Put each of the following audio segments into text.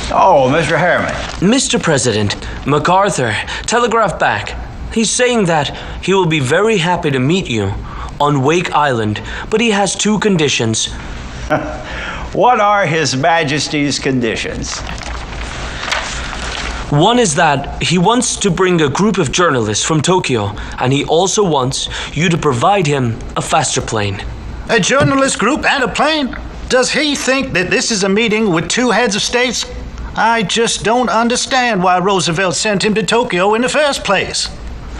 Oh, Mr. Harriman. Mr. President, MacArthur telegraphed back. He's saying that he will be very happy to meet you on Wake Island, but he has two conditions. What are His Majesty's conditions? One is that he wants to bring a group of journalists from Tokyo, and he also wants you to provide him a faster plane. A journalist group and a plane? Does he think that this is a meeting with two heads of states? I just don't understand why Roosevelt sent him to Tokyo in the first place.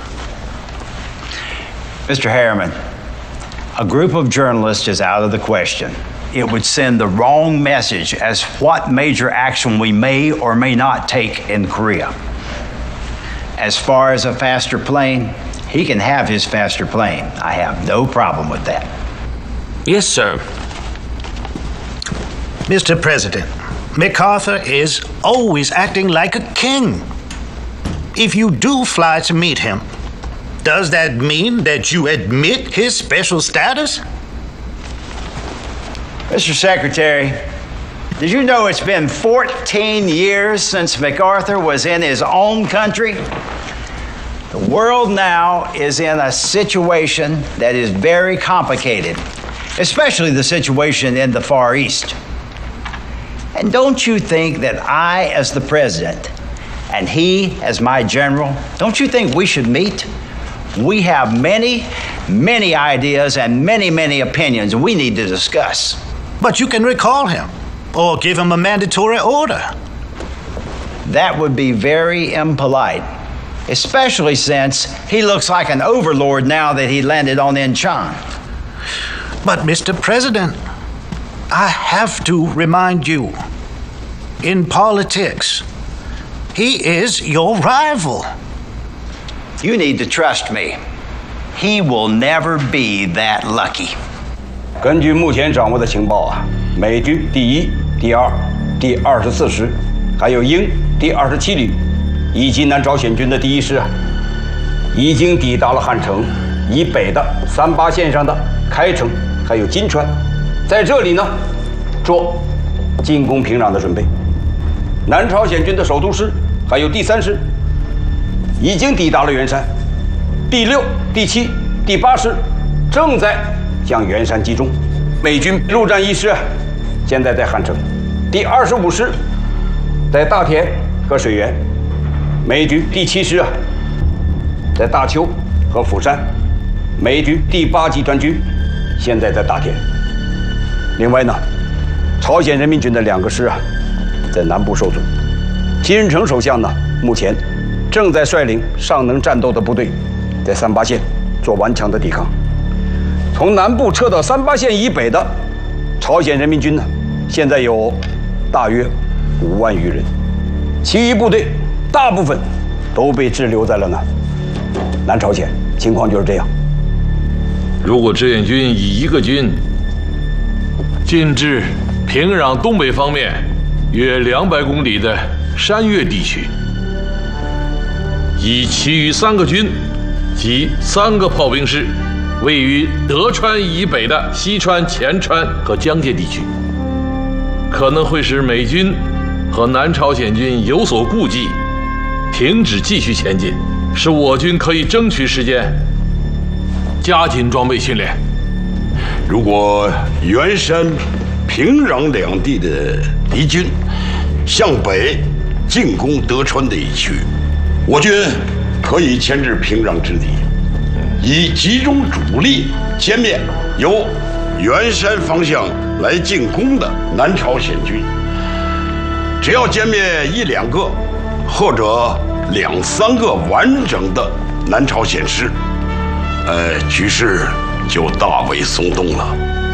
Mr. Harriman, a group of journalists is out of the question. It would send the wrong message as what major action we may or may not take in Korea. As far as a faster plane, he can have his faster plane. I have no problem with that. Yes, sir. Mr. President, MacArthur is always acting like a king. If you do fly to meet him, does that mean that you admit his special status? Mr. Secretary, did you know it's been 14 years since MacArthur was in his own country? The world now is in a situation that is very complicated, especially the situation in the Far East. And don't you think that I, as the president, and he, as my general, don't you think we should meet? We have many, many ideas and many, many opinions we need to discuss. But you can recall him, or give him a mandatory order. That would be very impolite, especially since he looks like an overlord now that he landed on Incheon. But, Mr. President, I have to remind you, in politics, he is your rival. You need to trust me. He will never be that lucky. 根据目前掌握的情报啊，美军第1、第2、第24师，还有英第27旅，以及南朝鲜军的第1师啊，已经抵达了汉城以北的38线上的开城，还有金川，在这里呢，做进攻平壤的准备。南朝鲜军的首都师，还有第3师，已经抵达了元山，第6、第7、第8师正在向元山集中。美军陆战1师现在在汉城，第25师在大田和水源，美军第7师在大邱和釜山，美军第8集团军现在在大田。另外呢，朝鲜人民军的2个师在南部受阻。金日成首相呢，目前正在率领尚能战斗的部队，在38线做顽强的抵抗。从南部撤到38线以北的朝鲜人民军呢，现在有大约5万余人，其余部队大部分都被滞留在了南朝鲜，情况就是这样。 如果志愿军以1个军进至平壤东北方面约200公里的山岳地区，以其余3个军及3个炮兵师位于德川以北的西川、前川和江界地区，可能会使美军和南朝鲜军有所顾忌，停止继续前进，使我军可以争取时间加紧装备训练。 如果元山、平壤两地的敌军向北进攻德川的一区，我军可以牵制平壤之敌，以集中主力歼灭由元山方向来进攻的南朝鲜军。只要歼灭1、2个，或者2、3个完整的南朝鲜师，局势就大为松动了。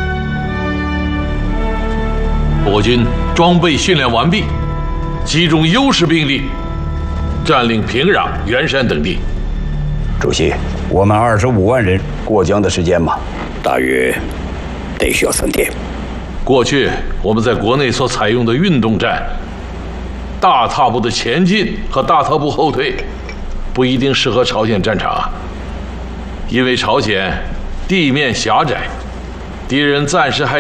我军装备训练完毕，集中优势兵力，占领平壤、元山等地。 主席，我们25万人过江的时间嘛，大约得需要3天。 过去我们在国内所采用的运动战，大踏步的前进和大踏步后退，不一定适合朝鲜战场，因为朝鲜地面狭窄，敌人暂时还